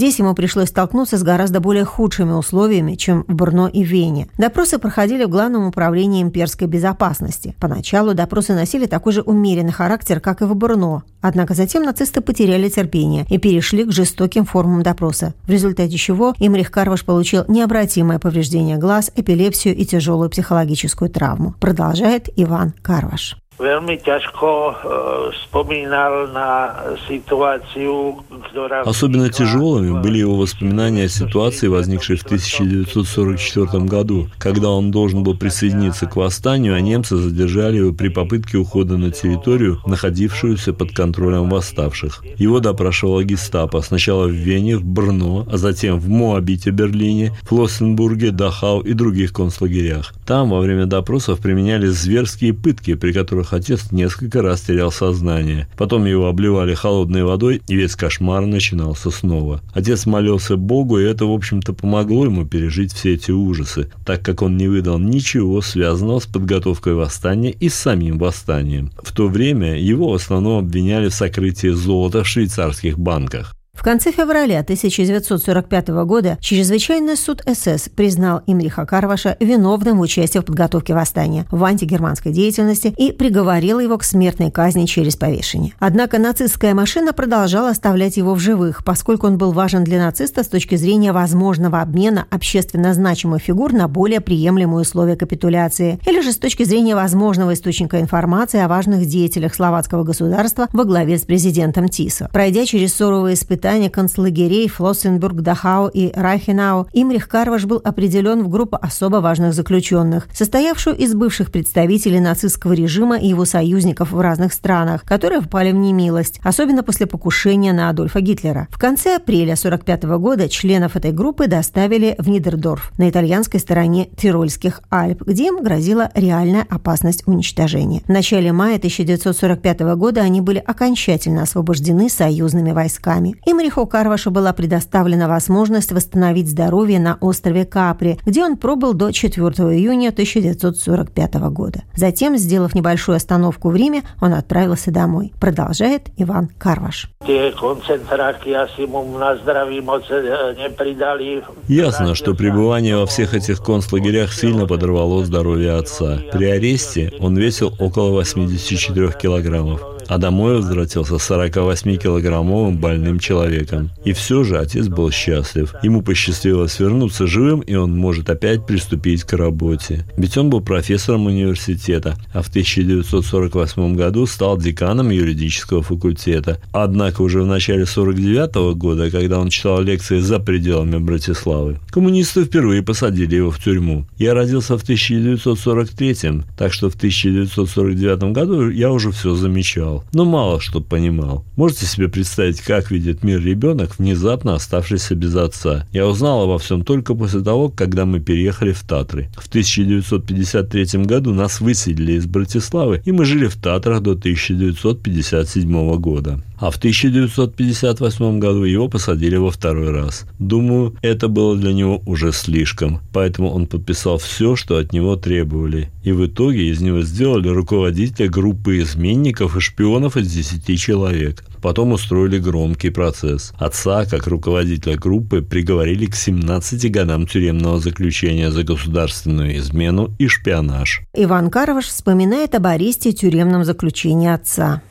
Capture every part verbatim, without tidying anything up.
Здесь ему пришлось столкнуться с гораздо более худшими условиями, чем в Брно и Вене. Допросы проходили в Главном управлении имперской безопасности. Поначалу допросы носили такой же умеренный характер, как и в Брно. Однако затем нацисты потеряли терпение и перешли к жестоким формам допроса, в результате чего Имрих Карваш получил необратимое повреждение глаз, эпилепсию и тяжелую психологическую травму. Продолжает Иван Карваш. Особенно тяжелыми были его воспоминания о ситуации, возникшей в тысяча девятьсот сорок четвёртом году, когда он должен был присоединиться к восстанию, а немцы задержали его при попытке ухода на территорию, находившуюся под контролем восставших. Его допрашивала гестапо сначала в Вене, в Брно, а затем в Моабите, Берлине, Флоссенбурге, Дахау и других концлагерях. Там во время допросов применялись зверские пытки, при которых отец несколько раз терял сознание. Потом его обливали холодной водой, и весь кошмар начинался снова. Отец молился Богу, и это, в общем-то, помогло ему пережить все эти ужасы, так как он не выдал ничего, связанного с подготовкой восстания и с самим восстанием. В то время его в основном обвиняли в сокрытии золота в швейцарских банках. В конце февраля тысяча девятьсот сорок пятого года Чрезвычайный суд СС признал Имриха Карваша виновным в участии в подготовке восстания, в антигерманской деятельности и приговорил его к смертной казни через повешение. Однако нацистская машина продолжала оставлять его в живых, поскольку он был важен для нацистов с точки зрения возможного обмена общественно значимых фигур на более приемлемые условия капитуляции, или же с точки зрения возможного источника информации о важных деятелях словацкого государства во главе с президентом Тисо. Пройдя через суровые испытания концлагерей Флоссенбург, Дахау и Райхенау, Имрих Карваш был определен в группу особо важных заключенных, состоявшую из бывших представителей нацистского режима и его союзников в разных странах, которые впали в немилость, особенно после покушения на Адольфа Гитлера. В конце апреля сорок пятого года членов этой группы доставили в Нидердорф, на итальянской стороне Тирольских Альп, где им грозила реальная опасность уничтожения. В начале мая тысяча девятьсот сорок пятого года они были окончательно освобождены союзными войсками. Имриху Карвашу была предоставлена возможность восстановить здоровье на острове Капри, где он пробыл до четвёртого июня тысяча девятьсот сорок пятого года. Затем, сделав небольшую остановку в Риме, он отправился домой. Продолжает Иван Карваш. Ясно, что пребывание во всех этих концлагерях сильно подорвало здоровье отца. При аресте он весил около восемьдесят четыре килограммов, а домой возвратился сорокавосьмикилограммовым больным человеком. И все же отец был счастлив. Ему посчастливилось вернуться живым, и он может опять приступить к работе. Ведь он был профессором университета, а в тысяча девятьсот сорок восьмом году стал деканом юридического факультета. Однако уже в начале сорок девятого года, когда он читал лекции за пределами Братиславы, коммунисты впервые посадили его в тюрьму. Я родился в тысяча девятьсот сорок третьем, так что в тысяча девятьсот сорок девятом году я уже все замечал, но мало что понимал. Можете себе представить, как видит мир ребенок, внезапно оставшийся без отца? Я узнал обо всем только после того, когда мы переехали в Татры. В тысяча девятьсот пятьдесят третьем году нас выселили из Братиславы, и мы жили в Татрах до тысяча девятьсот пятьдесят седьмого года. А в тысяча девятьсот пятьдесят восьмом году его посадили во второй раз. Думаю, это было для него уже слишком, поэтому он подписал все, что от него требовали. И в итоге из него сделали руководителя группы изменников и шпионов из десяти человек. Потом устроили громкий процесс. Отца, как руководителя группы, приговорили к семнадцати годам тюремного заключения за государственную измену и шпионаж. Иван Карваш вспоминает об аресте и тюремном заключении отца.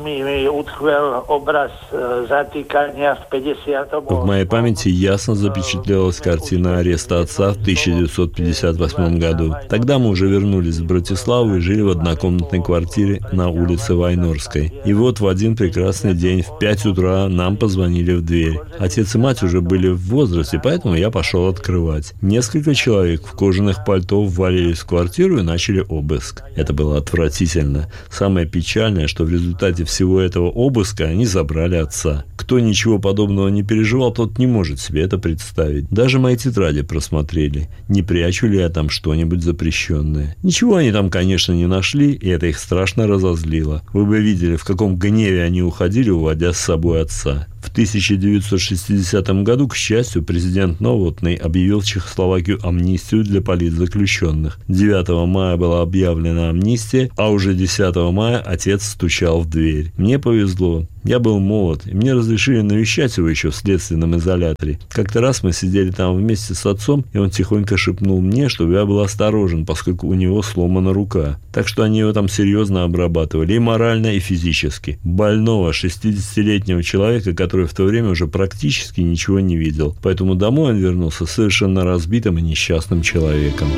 В моей памяти ясно запечатлелась картина ареста отца в тысяча девятьсот пятьдесят восьмом году. Тогда мы уже вернулись в Братиславу и жили в однокомнатной квартире на улице Вайнорской. И вот в один прекрасный день в пять утра нам позвонили в дверь. Отец и мать уже были в возрасте, поэтому я пошел открывать. Несколько человек в кожаных пальто ввалились в квартиру и начали обыск. Это было отвратительно. Самое печальное, что в результате всего этого обыска они забрали отца. Кто ничего подобного не переживал, тот не может себе это представить. Даже мои тетради просмотрели. Не прячу ли я там что-нибудь запрещенное? Ничего они там, конечно, не нашли, и это их страшно разозлило. Вы бы видели, в каком гневе они уходили, уводя с собой отца. В тысяча девятьсот шестидесятом году, к счастью, президент Новотный объявил в Чехословакию амнистию для политзаключенных. девятого мая была объявлена амнистия, а уже десятого мая отец стучал в дверь. Мне повезло. Я был молод, и мне разрешили навещать его еще в следственном изоляторе. Как-то раз мы сидели там вместе с отцом, и он тихонько шепнул мне, чтобы я был осторожен, поскольку у него сломана рука. Так что они его там серьезно обрабатывали, и морально, и физически. Больного, шестидесятилетнего человека, который в то время уже практически ничего не видел. Поэтому домой он вернулся совершенно разбитым и несчастным человеком.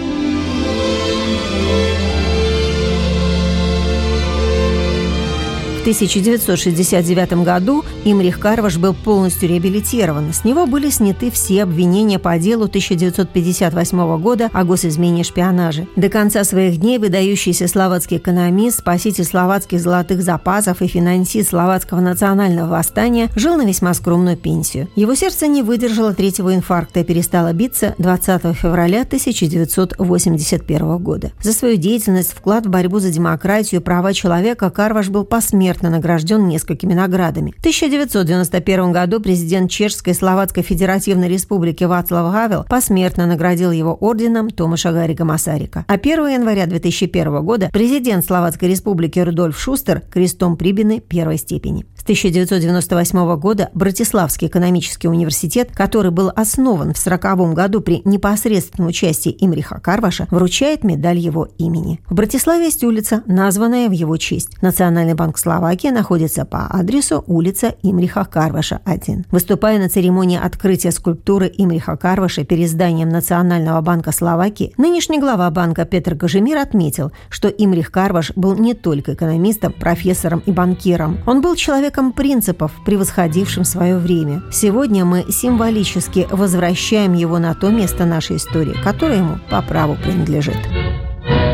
В тысяча девятьсот шестьдесят девятом году Имрих Карваш был полностью реабилитирован. С него были сняты все обвинения по делу тысяча девятьсот пятьдесят восьмого года о госизмене и шпионаже. До конца своих дней выдающийся словацкий экономист, спаситель словацких золотых запасов и финансист словацкого национального восстания жил на весьма скромную пенсию. Его сердце не выдержало третьего инфаркта и перестало биться двадцатого февраля тысяча девятьсот восемьдесят первого года. За свою деятельность, вклад в борьбу за демократию и права человека Карваш был посмертно награжден несколькими наградами. В тысяча девятьсот девяносто первом году президент Чешской и Словацкой Федеративной Республики Вацлав Гавел посмертно наградил его орденом Томаша Гаррига Масарика. А первого января две тысячи первого года президент Словацкой Республики Рудольф Шустер крестом Прибыны первой степени. С тысяча девятьсот девяносто восьмого года Братиславский экономический университет, который был основан в сороковом году при непосредственном участии Имриха Карваша, вручает медаль его имени. В Братиславе есть улица, названная в его честь. Национальный банк Словакии находится по адресу улица Имриха Карваша, один. Выступая на церемонии открытия скульптуры Имриха Карваша перед зданием Национального банка Словакии, нынешний глава банка Петр Кажимир отметил, что Имрих Карваш был не только экономистом, профессором и банкиром. Он был человеком принципов, превосходившим свое время. Сегодня мы символически возвращаем его на то место нашей истории, которое ему по праву принадлежит.